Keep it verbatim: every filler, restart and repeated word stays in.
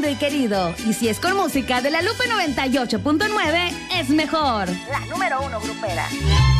y querido. Y si es con música de la Lupe noventa y ocho punto nueve, es mejor. La número uno grupera.